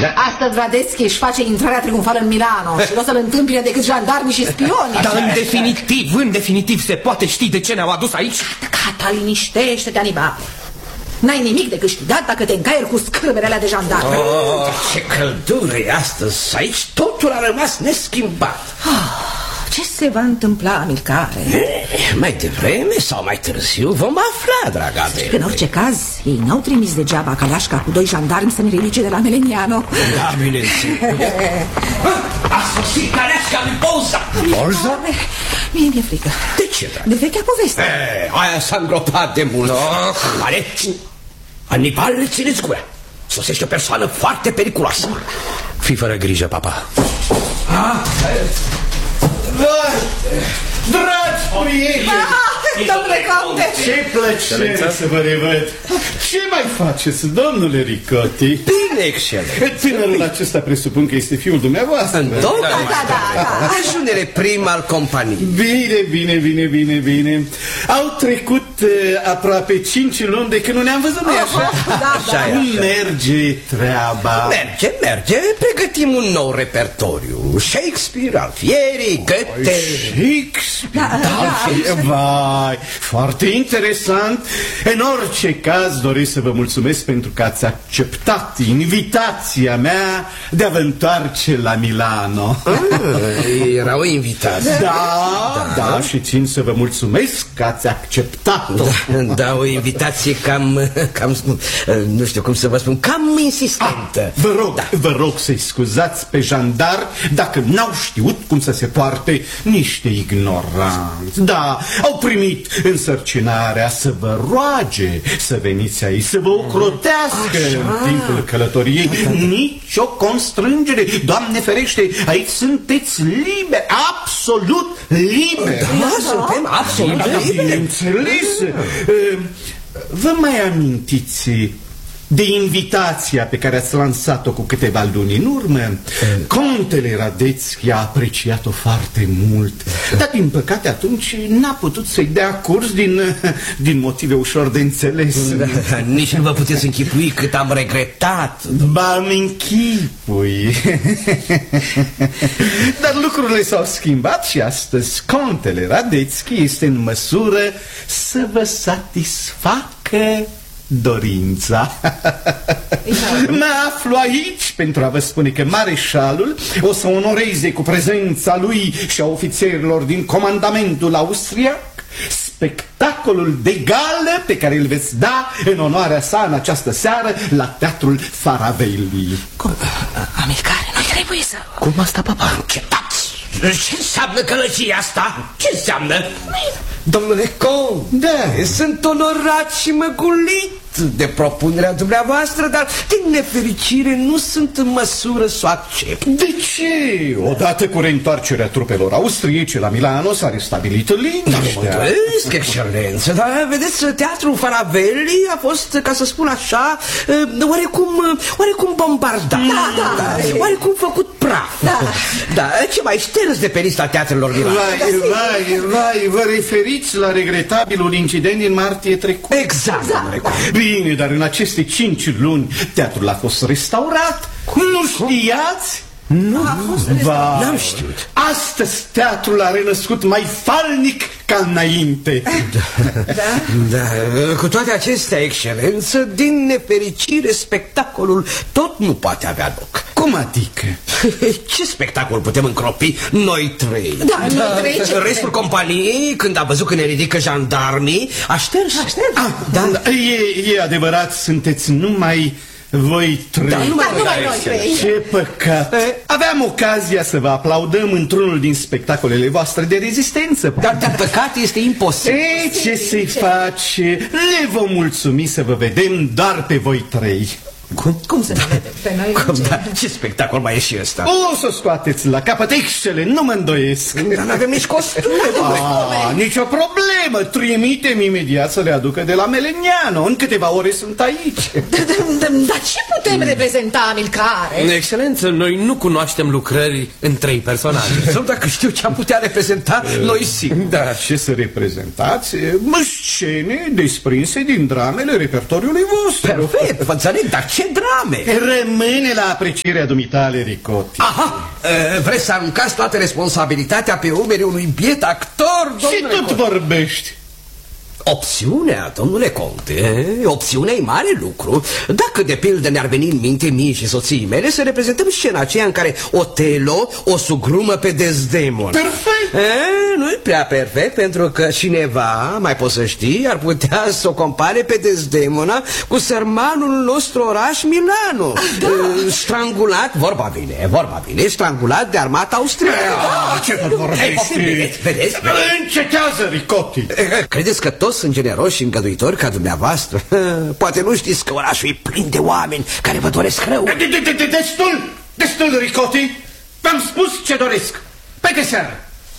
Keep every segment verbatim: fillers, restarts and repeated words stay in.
Da. Astăzi Radetzky își face intrarea triumfală în Milano și nu o să-l întâmpine decât jandarmi și spioni. Dar în definitiv, în definitiv se poate ști de ce ne-au adus aici? Gata, liniștește-te, Anibal. N-ai nimic de câștigat dacă te încaieri cu scârbele alea de jandarmi. Oh, ce căldură e astăzi. Aici totul a rămas neschimbat. Oh, ce se va întâmpla, Amilcare? Eh, mai devreme sau mai târziu vom afla, draga mea. În orice caz, ei n-au trimis degeaba Calașca cu doi jandarmi să ne ridice de la Melegnano. Da, bineînțeles. A sosit Calașca lui Bolza. Bolza? Mie mi-e frică. De ce, dragă? De vechea poveste. Eh, aia s-a îngropat de mult. Oh. Ale, Anibal, țineți gura. Sosește o persoană foarte periculoasă. Fii fără grijă, papa. Ah, dragi prieteni! Domnule Conte! Ce plăcere să vă revăd! Ce mai faceți, domnule Ricotti? bine, excelent. Tânărul acesta presupun că este fiul dumneavoastră. Întotdeauna. Da, da, da. Ajunere prim al companiei. Bine, bine, bine, bine, bine. Au trecut uh, aproape cinci luni de când nu ne-am văzut, nu-i așa? Da, da. Cum merge treaba? Merge, merge. Pregătim un nou repertoriu. Shakespeare, Alfieri, Goethe. Shakespeare? Da, da. Vai, foarte interesant. În orice caz doresc să vă mulțumesc pentru că ați acceptat invitația mea de a vă întoarce la Milano. Ah, era o invitație. Da, da, da, și țin să vă mulțumesc că ați acceptat-o. Da, da, o invitație cam, cam, nu știu cum să vă spun, cam insistentă. Ah, vă rog, da. vă rog să-i scuzați pe jandar dacă n-au știut cum să se poarte niște ignoranți. Da, au primit însărcinarea să vă roage să veniți aici, să vă ocrotească în timpul călătoriei. Da, da, da. Nici o constrângere, Doamne ferește, aici sunteți liberi, absolut liberi. Da, da, suntem absolut da, liberi. Bineînțeles. Vă mai amintiți de invitația pe care ați lansat-o cu câteva luni în urmă? Contele Radetzky a apreciat-o foarte mult, dar din păcate atunci n-a putut să-i dea curs din, din motive ușor de înțeles. Da, nici nu vă puteți închipui cât am regretat. Ba-mi închipui. Dar lucrurile s-au schimbat și astăzi Contele Radetzky este în măsură să vă satisfacă dorința. Mă aflu aici pentru a vă spune că mareșalul o să onoreze cu prezența lui și a ofițerilor din comandamentul austriac spectacolul de gală pe care îl veți da în onoarea sa în această seară la Teatrul Faravelli. Cum? Amilcare, noi trebuie să... Cum asta, papa? Închetați! Ce înseamnă călăgia asta? Ce înseamnă? Domnule Con, da. Sunt onorat și măgulit de propunerea dumneavoastră, dar din nefericire nu sunt în măsură să o accept. De ce? Odată cu reîntoarcerea trupelor austriece la Milano s-a restabilit liniștea. Mulțumesc, excelență, dar vedeți, Teatrul Faravelli a fost, ca să spun așa, oarecum, oarecum bombardat. Da, da, da. Oarecum făcut praf. Da. Da, ce mai șterți de pe lista teatrelor Milano? Vai, vai, vai, vă referiți la regretabilul incident din martie trecut? Exact, domnule Con. Bine, dar în aceste cinci luni teatrul a fost restaurat. Nu știați? Nu, n-am știut. Astăzi teatrul a renăscut mai falnic ca înainte. Da. Da. Da. Cu toate acestea, excelență, din nefericire spectacolul tot nu poate avea loc. Cum adică? Ce spectacol putem încropi noi trei? Da, da. noi trei ce Restul companiei, când a văzut că ne ridică jandarmii, a șters. A șters? Ah, da. Da. E, e adevărat, sunteți numai voi trei. Da, numai, da, numai noi trei. Ce păcat. Aveam ocazia să vă aplaudăm într-unul din spectacolele voastre de rezistență. Dar din păcate este imposibil. E, ce să-i face? Le vom mulțumi să vă vedem doar pe voi trei. Cum? Cum să ne vedem pe noi? Cum, da? Ce spectacol mai e și ăsta? O să scoateți la capăt, excelent, nu mă îndoiesc. Dar n-avem nici costume. Ah, nicio problemă, trimitem imediat să le aducă de la Melegnano. În câteva ore sunt aici. Dar ce putem reprezenta, Amilcare? Excelență, noi nu cunoaștem lucrări în trei personaje. Sau dacă știu ce am putea reprezenta noi singuri. Da, ce să reprezentați? Scene desprinse din dramele repertoriului vostru. Perfect, vă înțeleg, dar ce Ce drame! Rămâne la aprecierea dumitale, Ricotti. Aha! E, vreți să aruncați toată responsabilitatea pe umerii unui biet actor, domnule? Și tot vorbești. Opțiunea, domnule conte, opțiunea e mare lucru. Dacă de pildă ne-ar veni în minte mie și soției mele să reprezentăm scena aceea în care Otelo o sugrumă pe Desdemona. Perfect! E, nu-i prea perfect, pentru că cineva, mai poți să știi, ar putea să o compare pe Desdemona cu sărmanul nostru oraș Milano. Da. E, strangulat, vorba vine, vorba vine, strangulat de armata austriacă. Da, ce tot vorbești? Vedeți, vedeți? Încetează, Ricotti! Credeți că toți sunt generoși și îngăduitori ca dumneavoastră? Poate nu știți că orașul e plin de oameni care vă doresc rău. Destul! Destul, Ricotti! V-am spus ce doresc! Pe de seară!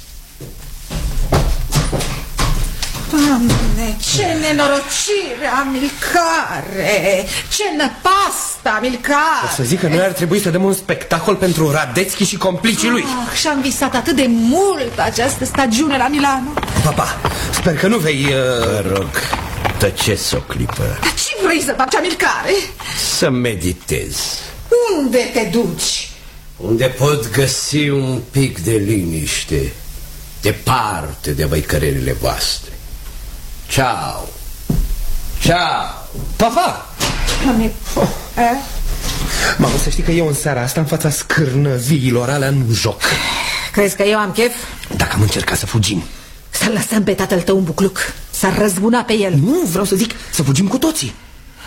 Doamne, ce nenorocire, Amilcare! Ce năpastă, Amilcare! O să zic că noi ar trebui să dăm un spectacol pentru Radetzky și complicii lui. Ah, și-am visat atât de mult această stagiune la Milano. Papa, sper că nu vei... Uh... Vă rog, tăceți o clipă. Dar ce vrei să faci, Amilcare? Să meditez. Unde te duci? Unde pot găsi un pic de liniște, departe de văicărerile voastre. Ciao! Ciao! Papa! Amil... Oh. Eh? Mamă, să știi că eu în seara asta în fața scârnăviilor alea nu joc. Crezi că eu am chef? Dacă am încercat să fugim. Să-l lăsăm pe tatăl tău în bucluc. S-ar răzbuna pe el. Nu, vreau să zic să fugim cu toții.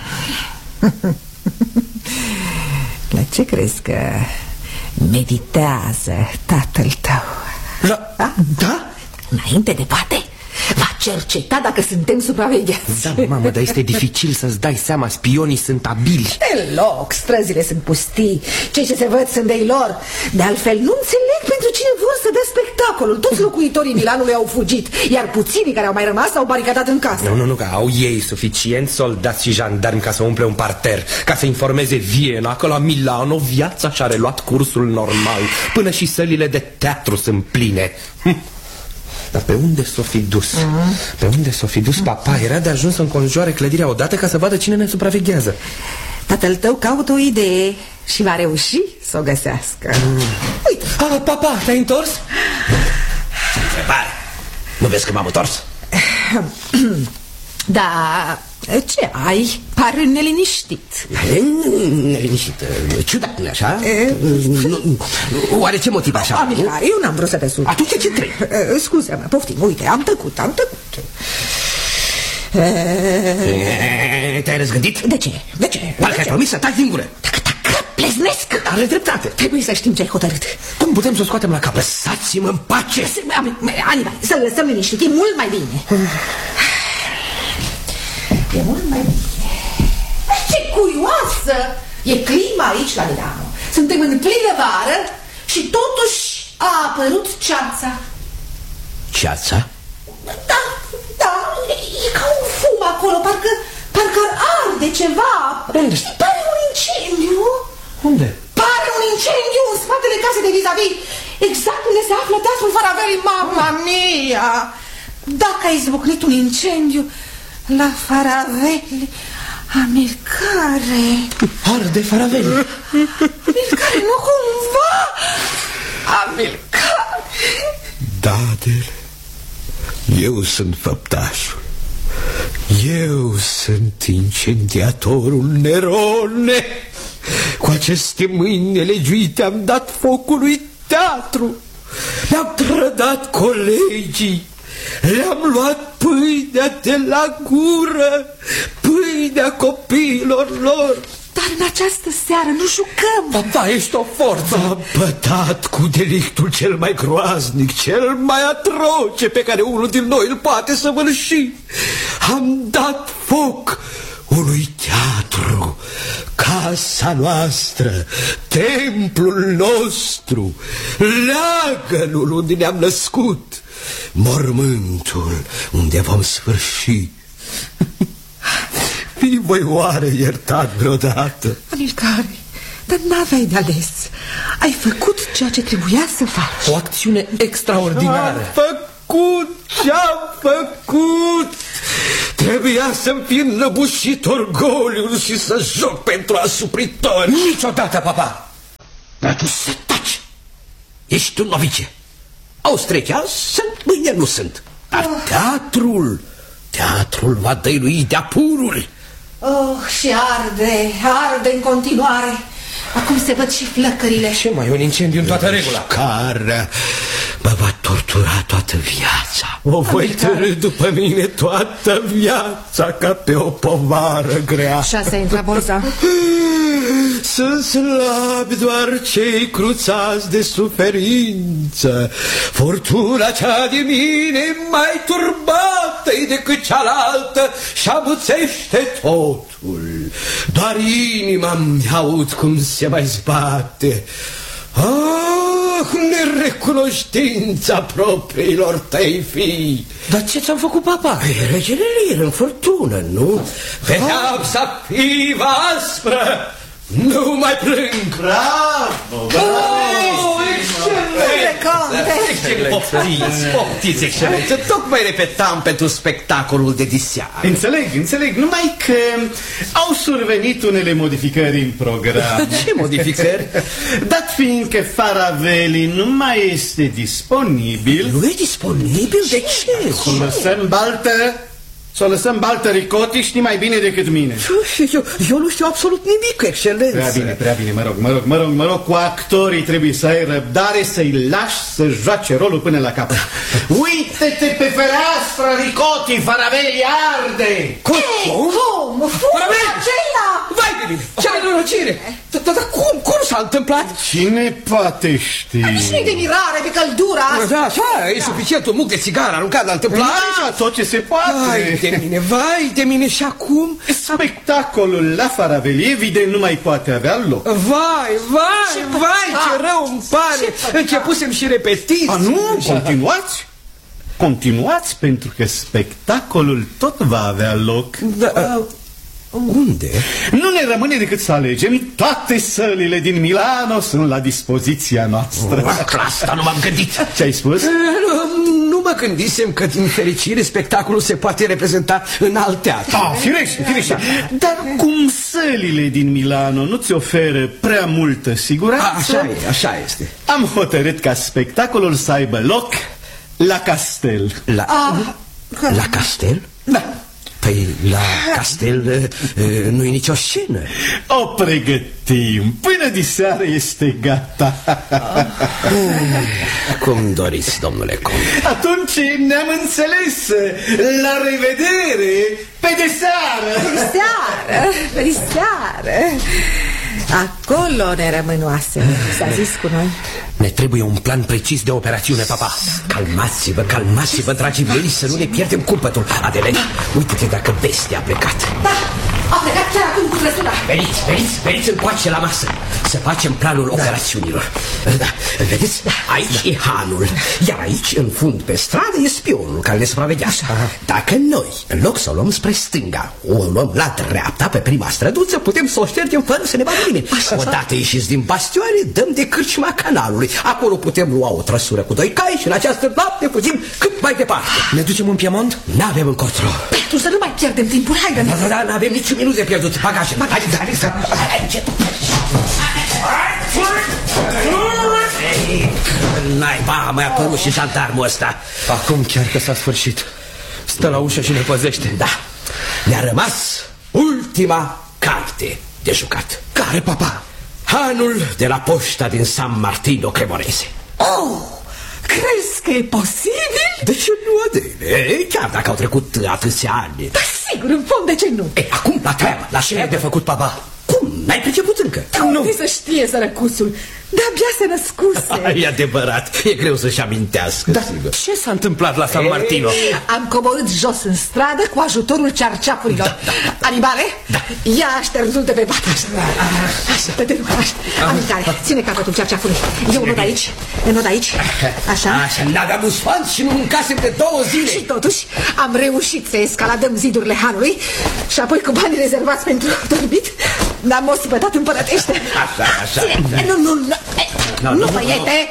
La ce crezi că meditează tatăl tău? La... Da? Da? Înainte de toate, va cerceta dacă suntem supravegheați. Da, mamă, dar este dificil să-ți dai seama. Spionii sunt abili. Deloc, străzile sunt pustii. Cei ce se văd sunt de-ai lor. De altfel, nu înțeleg pentru cine vor să dea spectacolul. Toți locuitorii Milanului au fugit, iar puținii care au mai rămas s-au baricadat în casă. Nu, nu, nu, că au ei suficient soldați și jandarmi ca să umple un parter, ca să informeze Viena că la Milano viața și-a reluat cursul normal. Până și sălile de teatru sunt pline. Hm. Dar pe unde s-o fi dus? Uh-huh. Pe unde s-o fi dus papa? Era de ajuns să înconjoare clădirea odată ca să vadă cine ne supraveghează. Tatăl tău caută o idee și va reuși să o găsească. mm. Uite. Ah, papa, te-ai întors? Ce pare? Nu vezi că m-am întors? Da, ce ai? Pare neliniștit. Neliniștit, ciudat, nu-i așa? E... Oare ce motiv așa? Amilcare, eu n-am vrut să te sult. Atunci ce trebuie? Scuze-mă, poftim, uite, am tăcut, am tăcut. Te-ai răzgândit? De ce? De ce? Parcă ai promis să taci din gură. Dacă tacă, pleznesc. Are dreptate. Trebuie să știm ce ai hotărât. Cum putem să o scoatem la cap? Lăsați-mă în pace. Anibal, să-l lăsăm liniștit, e mult mai bine. E mult mai bine. Ce curioasă e clima aici la Milano. Suntem în plină vară și totuși a apărut ceața. Ceața? Da, da, e ca un fum acolo, parcă, parcă arde ceva. Unde? Pare un incendiu. Unde? Pare un incendiu în spatele casei de vis-a-vis, exact unde se află teatrul Faravelli. Mamma mia! Dacă a izbucnit un incendiu la Faravelli, Amilcare... Arde Faravelli. Amilcare, nu cumva... Amilcare... Dadele, eu sunt făptașul. Eu sunt incendiatorul Nerone. Cu aceste mâini nelegiuite am dat focului teatru. Le-am trădat colegii. Le-am luat pâinea de la gură, pâinea copiilor lor. Dar în această seară nu jucăm. Papa, ești o forță. M-am pătat cu delictul cel mai groaznic, cel mai atroce pe care unul din noi îl poate săvârși. Am dat foc unui teatru, casa noastră, templul nostru, leagănul unde ne-am născut, mormântul unde vom sfârși. Fii voi oare iertat vreodată? Amilcare, dar n-aveai de ales. Ai făcut ceea ce trebuia să faci. O acțiune extraordinară. Am făcut ce-am făcut. Trebuia să-mi fi înăbușit orgoliul și să joc pentru asupritori. Niciodată, papa. Dar tu să taci. Ești un novice. Austrecia sunt, mâine nu sunt. Dar teatrul, teatrul va dăilui de-a pururi. Oh, și arde, arde în continuare. Acum se văd și flăcările. Ce mai, un incendiu în toată regula? Care mă va tortura toată viața. O voi târî după mine toată viața ca pe o povară grea. Și asta e într-a bolza. Sunt slabi doar cei cruțați de suferință. Fortuna cea de mine mai turbată-i decât cealaltă și amuțește totul. Doar inima-mi aud cum se mai zbate. Ah, nerecunoștința propriilor tăi fii. Dar ce ți-am făcut, papa? Păi, regele Lir, în furtună, nu? Pedeapsa fivă aspră. Nu mai plâng. Bravo, bravo. Oh, excelent. Poftiți, poftiți, excelență. Tocmai repetam pentru spectacolul de diseară. Înțeleg, înțeleg, numai că au survenit unele modificări în program. Ce modificări? Dat fiind că Faravelli nu mai este disponibil. Nu e disponibil? De ce? Să lăsăm baltă. Să o lăsăm baltă Ricotti, știi mai bine decât mine. Eu, eu nu știu absolut nimic, excelență. Prea bine, prea bine, mă rog, mă rog, mă rog, mă rog, cu actorii trebuie să ai răbdare, să-i lași să joace rolul până la capăt. Uite-te pe fereastră, Ricotti, Faravelli arde! Cum? Cum? Fumul acela! Vai de mine, ce nenorocire! Dar cum, cum s-a întâmplat? Cine poate ști? Nu-i de mirare, de căldura asta. Da, așa, e suficient un muc de țigară aruncat la întâmplare. Da, tot ce se poate. Vai de mine, vai de mine, și acum? Spectacolul la Faravelli evident nu mai poate avea loc. Vai, vai, Ce vai, păcat. ce rău îmi pare. Începusem și repetiții. A, nu, continuați. Continuați pentru că spectacolul tot va avea loc. Da, unde? Nu ne rămâne decât să alegem. Toate sălile din Milano sunt la dispoziția noastră. La asta nu m-am gândit. Ce ai spus? Nu, nu mă gândisem că din fericire spectacolul se poate reprezenta în alt teatru. Ah, firește, firește. Dar cum sălile din Milano nu ți oferă prea multă siguranță, A, așa e, așa este. am hotărât ca spectacolul să aibă loc la Castel. La, Ah, la Castel? Da. Păi la Castel nu e nicio scenă. O pregătim. Până diseară este gata. Cum doriți, domnule Conte. Atunci ne-am înțeles. La revedere. Pe deseară. pe seară, pe seară. Acolo ne rămân oasele. S-a zis cu noi. Ne trebuie un plan precis de operațiune, papa. Calmați-vă, calmați-vă, dragii mei, să nu ne pierdem cumpătul. Adele, uite-te dacă bestia a plecat. Da, a plecat chiar acum cu trăsura. Veniți, veniți, veniți încoace la masă. Să facem planul operațiunilor. Da, vedeți? Aici e hanul. Iar aici, în fund pe stradă, e spionul care ne supraveghează. Dacă noi, în loc să o luăm spre stânga, o luăm la dreapta, pe prima străduță, putem să o ștergem fără să ne vadă nimeni. Odată ieșiți din bastioare, dăm de cârciuma canalului. Acolo putem lua o trăsură cu doi cai și în această noapte fugim cât mai departe. Ne ducem în Piemont? N-avem încotro. Pentru să nu mai pierdem timpul, haide. Da, da, da, n-avem niciun minut de pierdut. Bagaje, haideți, haideți, haideți. Naiba, mai apărut și jandarmul ăsta. Acum chiar că s-a sfârșit. Stă la ușă și ne păzește. Da, ne-a rămas ultima carte de jucat. Care, papa? Hanul de la poșta din San Martino Cremonese. Oh, crezi că e posibil? De ce nu, Adele? Chiar dacă au trecut atâția ani. Da, sigur, în fond, de ce nu? E, acum la treabă, la Ce e de făcut, papa? Cum? N-ai priceput încă? Nu. Unde să știe sărăcuțul? De-abia se născuse. E adevărat, e greu să-și amintească. Da, ce s-a întâmplat la San Martino? Am coborât jos în stradă cu ajutorul cearceafurilor. Da, da, da. Animale, Da. ia ștergul de pe pat. Așa, pe de așa. Amintare, ține capătul cearceafului. Eu înod aici, înod aici. Așa. Așa, n-aveam un sfant și nu mâncasem de două zile. Și totuși am reușit să escaladăm zidurile hanului și apoi cu banii rezervați pentru dormit n-am ospătat împărătește. Așa, așa. Ține. Nu, nu, nu. Nu, Nu, nu, băiete.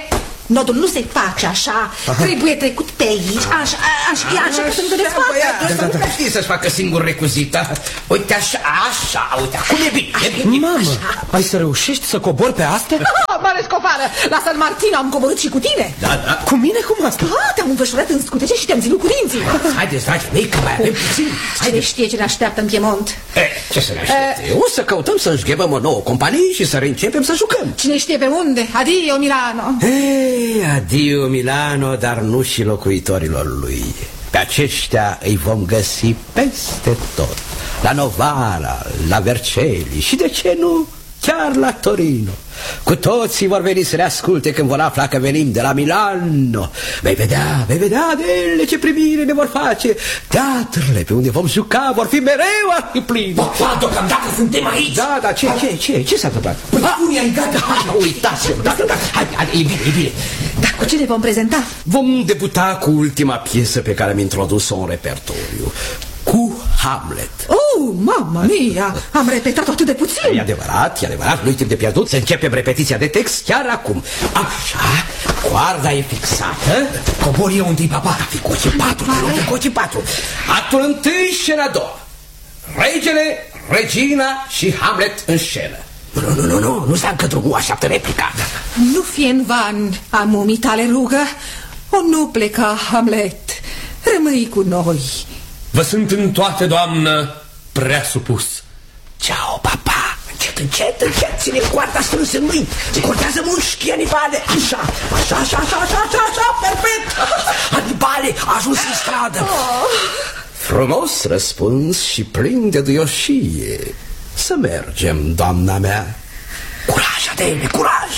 Nodul nu se face așa. Aha. Trebuie trecut pe aici. Așa, așa, e așa că să nu vedeți fața. Da, da, da. Știi să-și facă singur recuzita. Uite așa, așa, uite, acum e bine, e bine. Mamă, ai să reușești să cobori pe astea? Mare scofară, la San Martino am coborât și cu tine. Da, da. Cu mine, cum asta? Ah, te-am înfășurat în scutece și te-am ținut cu dinții. Haideți, dragi mei, că mai avem puțin. Cine știe ce ne așteaptă în Piemont? Eh, ce să ne aștepte? O să căutăm să înșghebăm o nouă companie și să reîncepem să jucăm. Cine știe pe unde? Adio, Milano. Eh, adio, Milano, dar nu și locuitorilor lui. Pe aceștia îi vom găsi peste tot. La Novara, la Vercelli și, de ce nu, chiar la Torino. Cu toții vor veni să ne asculte când vor afla că venim de la Milano. Vei vedea, vei vedea de ele ce primire ne vor face. Teatrele pe unde vom juca vor fi mereu arhipline. Papa, deocamdată suntem aici. Da, da, ce, ce, ce, ce s-a întâmplat? Păi, unii ai gata. Uitați-vă, da, da, da, hai, hai, e bine, e bine. Dar cu ce ne vom prezenta? Vom debuta cu ultima piesă pe care am introdus-o în repertoriu, cu Hamlet. Oh, mamma mia, am repetat atât de puțin. E adevărat, e adevărat, nu-i timp de pierdut. Să începem repetiția de text chiar acum. Așa, coarda e fixată. Cobor eu întâi, papa. Ficoci patru, ficoci patru. Actul întâi, scena a doua. Regele, regina și Hamlet în scenă. Nu, nu, nu, nu, nu s-a încă drumul, așteaptă replica. Nu fie în van, amumii tale rugă. O nu pleca, Hamlet. Rămâi cu noi. Vă sunt în toate, doamnă, prea supus. Ciao, papa. Încet, încet, încet, ține coarda strâns în mâini. Cortează mușchi, Anibale. Așa, așa, așa, așa, așa, așa, așa, perfect. Anibale a ajuns în stradă. Oh. Frumos răspuns și plin de duioșie. Să mergem, doamna mea. Curaj, Adele, curaj.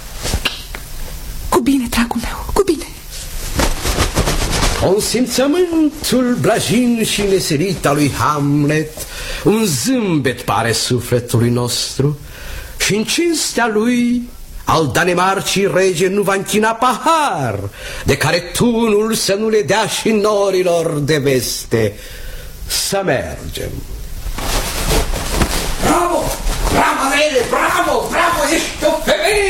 Cu bine, dragul meu, cu bine. Consimțământul blajin și neserit al lui Hamlet, un zâmbet pare sufletului nostru, și în cinstea lui al Danemarcii rege nu va închina pahar, de care tunul să nu le dea și norilor de veste. Să mergem. Bravo! Bravo, Adele! Bravo! Bravo! Ești o femeie